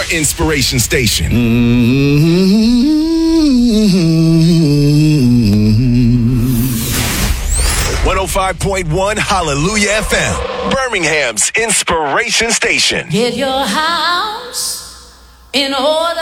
your inspiration station. 105.1 Hallelujah FM, Birmingham's inspiration station. Get your house in order.